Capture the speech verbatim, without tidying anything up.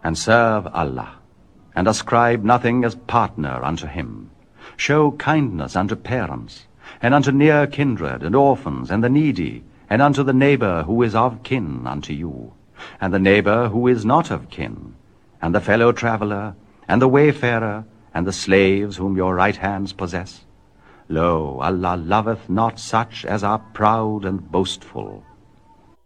and serve Allah, and ascribe nothing as partner unto him. Show kindness unto parents, and unto near kindred, and orphans, and the needy, and unto the neighbor who is of kin unto you, and the neighbor who is not of kin, and the fellow traveler, and the wayfarer, and the slaves whom your right hands possess. Lo, Allah loveth not such as are proud and boastful.